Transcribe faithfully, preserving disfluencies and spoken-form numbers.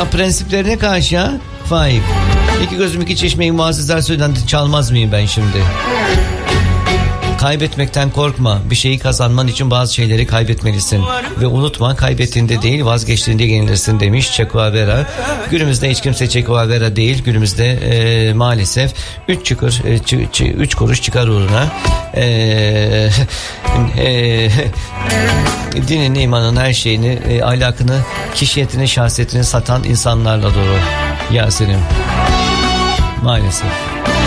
Ha, prensiplerine karşı ha Faik. İki gözüm iki çeşmeyi muazzezler söylendi, çalmaz mıyım ben şimdi? Kaybetmekten korkma. Bir şeyi kazanman için bazı şeyleri kaybetmelisin. Ve unutma, kaybettiğinde değil vazgeçtiğinde yenilirsin demiş Che Guevara. Günümüzde hiç kimse Che Guevara değil. Günümüzde e, maalesef üç çıkır, e, ç, ç, üç kuruş çıkar uğruna e, e, dinin, imanın her şeyini, e, ahlakını, kişiyetini, şahsiyetini satan insanlarla dolu. Yasenim. Maalesef.